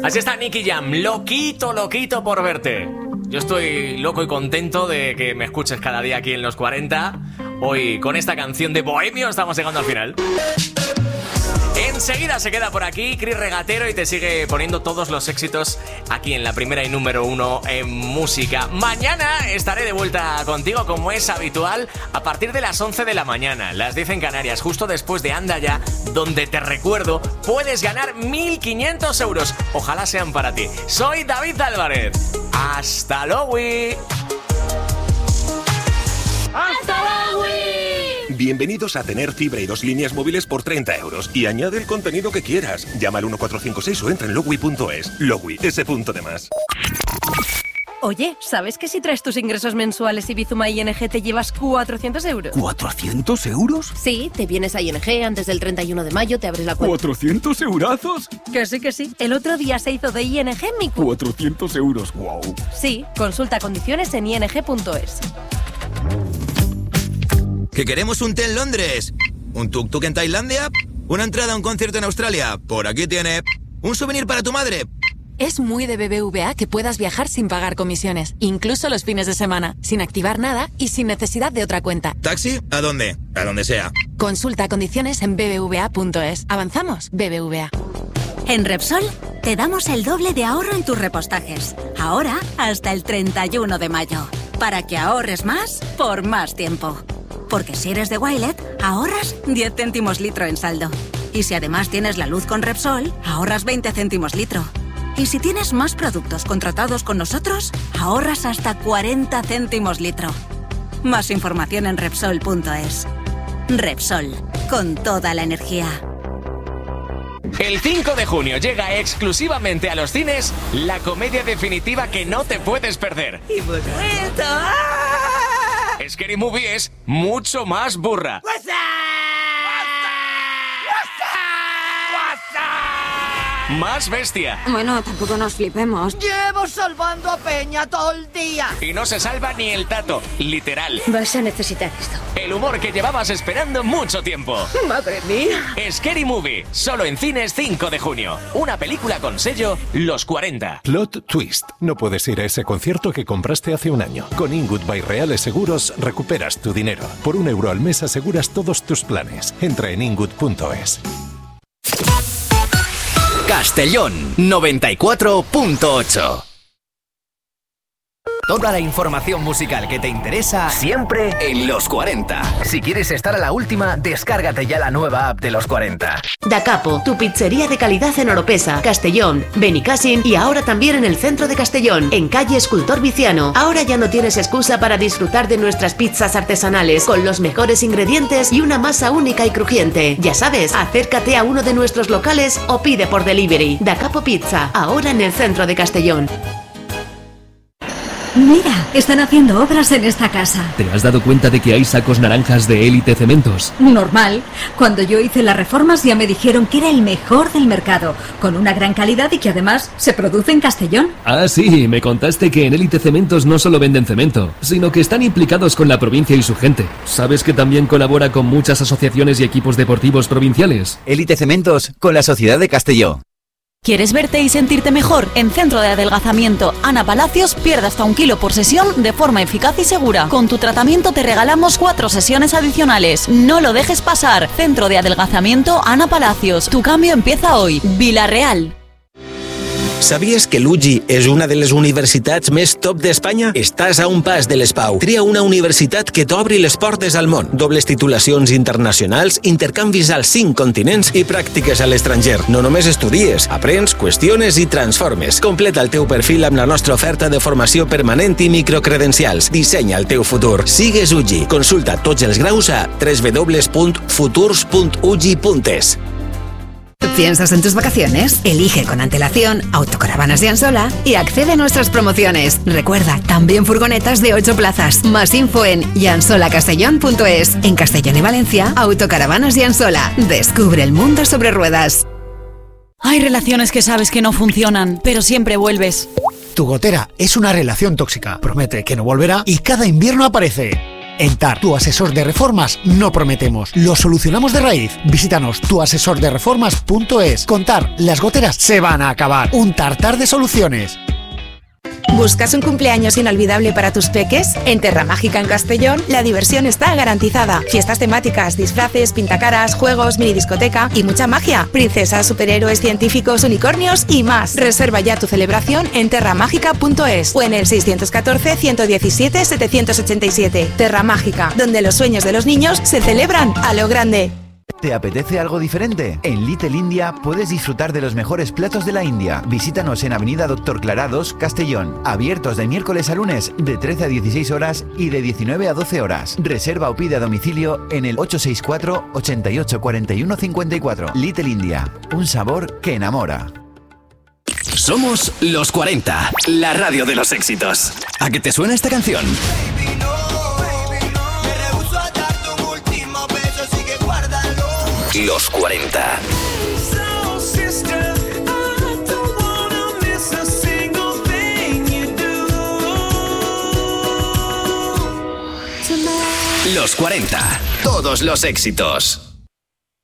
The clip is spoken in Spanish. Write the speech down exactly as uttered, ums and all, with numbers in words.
Así está Nicky Jam, loquito, loquito por verte. Yo estoy loco y contento de que me escuches cada día aquí en Los cuarenta. Hoy con esta canción de Bohemio estamos llegando al final. Enseguida se queda por aquí Chris Regatero y te sigue poniendo todos los éxitos aquí en la primera y número uno en música. Mañana estaré de vuelta contigo como es habitual a partir de las once de la mañana, las diez en Canarias, justo después de Anda Ya, donde te recuerdo, puedes ganar mil quinientos euros. Ojalá sean para ti. Soy David Álvarez. ¡Hasta luego! ¡Hasta luego! Bienvenidos a tener fibra y dos líneas móviles por treinta euros. Y añade el contenido que quieras. Llama al uno cuatro cinco seis o entra en logwi punto es. Logwi, ese punto de más. Oye, ¿sabes que si traes tus ingresos mensuales y Bizuma I N G te llevas cuatrocientos euros? ¿cuatrocientos euros? Sí, te vienes a I N G antes del treinta y uno de mayo, te abres la cuenta. ¿cuatrocientos eurazos? Que sí, que sí. El otro día se hizo de I N G en mi cuenta. cuatrocientos euros, wow. Sí, consulta condiciones en i n g punto es. ¿Que queremos un té en Londres? ¿Un tuk-tuk en Tailandia? ¿Una entrada a un concierto en Australia? Por aquí tiene. ¿Un souvenir para tu madre? Es muy de B B V A que puedas viajar sin pagar comisiones, incluso los fines de semana, sin activar nada y sin necesidad de otra cuenta. ¿Taxi? ¿A dónde? A donde sea. Consulta condiciones en b b v a punto es. Avanzamos, B B V A. En Repsol te damos el doble de ahorro en tus repostajes. Ahora hasta el treinta y uno de mayo. Para que ahorres más por más tiempo. Porque si eres de Wilet, ahorras diez céntimos litro en saldo. Y si además tienes la luz con Repsol, ahorras veinte céntimos litro. Y si tienes más productos contratados con nosotros, ahorras hasta cuarenta céntimos litro. Más información en Repsol punto es. Repsol, con toda la energía. El cinco de junio llega exclusivamente a los cines la comedia definitiva que no te puedes perder. ¡Y bonito! ¡Ah! Scary Movie es mucho más burra. ¡What's up? Más bestia. Bueno, tampoco nos flipemos. Llevo salvando a Peña todo el día. Y no se salva ni el tato, literal. Vas a necesitar esto. El humor que llevabas esperando mucho tiempo. ¡Madre mía! Scary Movie, solo en cines cinco de junio. Una película con sello Los cuarenta. Plot Twist. No puedes ir a ese concierto que compraste hace un año. Con Ingood by Reales Seguros recuperas tu dinero. Por un euro al mes aseguras todos tus planes. Entra en ingood punto es. Castellón noventa y cuatro punto ocho. Toda la información musical que te interesa siempre en Los cuarenta. Si quieres estar a la última, descárgate ya la nueva app de Los cuarenta. Da Capo, tu pizzería de calidad en Oropesa, Castellón, Benicassim y ahora también en el centro de Castellón, en calle Escultor Viciano. Ahora ya no tienes excusa para disfrutar de nuestras pizzas artesanales con los mejores ingredientes y una masa única y crujiente. Ya sabes, acércate a uno de nuestros locales o pide por delivery. Da Capo Pizza, ahora en el centro de Castellón. Mira, están haciendo obras en esta casa. ¿Te has dado cuenta de que hay sacos naranjas de Élite Cementos? Normal. Cuando yo hice las reformas ya me dijeron que era el mejor del mercado, con una gran calidad y que además se produce en Castellón. Ah, sí, me contaste que en Élite Cementos no solo venden cemento, sino que están implicados con la provincia y su gente. ¿Sabes que también colabora con muchas asociaciones y equipos deportivos provinciales? Élite Cementos con la Sociedad de Castelló. ¿Quieres verte y sentirte mejor? En Centro de Adelgazamiento Ana Palacios pierde hasta un kilo por sesión de forma eficaz y segura. Con tu tratamiento te regalamos cuatro sesiones adicionales. No lo dejes pasar. Centro de Adelgazamiento Ana Palacios. Tu cambio empieza hoy. Vila-real. Sabies que l'U G I és una de les universitats més top d'Espanya? Estàs a un pas de l'ESPAU. Tria una universitat que t'obri les portes al món. Dobles titulacions internacionals, intercanvis als cinc continents i pràctiques a l'estranger. No només estudies, aprens, qüestiones i transformes. Completa el teu perfil amb la nostra oferta de formació permanent i microcredencials. Dissenya el teu futur. Sigues U G I. Consulta tots els graus a doble u doble u doble u punt futurs punt u g i punt es. ¿Piensas en tus vacaciones? Elige con antelación Autocaravanas Yansola y accede a nuestras promociones. Recuerda, también furgonetas de ocho plazas. Más info en yansola castellón punto es. En Castellón y Valencia, Autocaravanas Yansola. Descubre el mundo sobre ruedas. Hay relaciones que sabes que no funcionan, pero siempre vuelves. Tu gotera es una relación tóxica. Promete que no volverá y cada invierno aparece. En T A R, tu asesor de reformas, no prometemos. Lo solucionamos de raíz. Visítanos tu asesor de reformas punto es. Con T A R, las goteras se van a acabar. Un tartar de soluciones. ¿Buscas un cumpleaños inolvidable para tus peques? En Terra Mágica en Castellón, la diversión está garantizada. Fiestas temáticas, disfraces, pintacaras, juegos, minidiscoteca y mucha magia. Princesas, superhéroes, científicos, unicornios y más. Reserva ya tu celebración en terra mágica punto es o en el seiscientos catorce, ciento diecisiete, setecientos ochenta y siete. Terra Mágica, donde los sueños de los niños se celebran a lo grande. ¿Te apetece algo diferente? En Little India puedes disfrutar de los mejores platos de la India. Visítanos en Avenida Doctor Clarados, Castellón. Abiertos de miércoles a lunes de trece a dieciséis horas y de diecinueve a doce horas. Reserva o pide a domicilio en el ocho seis cuatro, ochenta y ocho, cuarenta y uno, cincuenta y cuatro. Little India, un sabor que enamora. Somos los cuarenta, la radio de los éxitos. ¿A qué te suena esta canción? Los cuarenta. Los cuarenta. Todos los éxitos.